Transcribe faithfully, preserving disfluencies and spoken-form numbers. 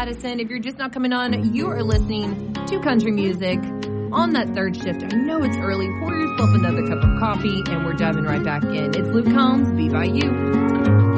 Addison. If you're just not coming on, you are listening to country music on that third shift. I know it's early. Pour yourself another cup of coffee, and we're diving right back in. It's Luke Combs, Be By You.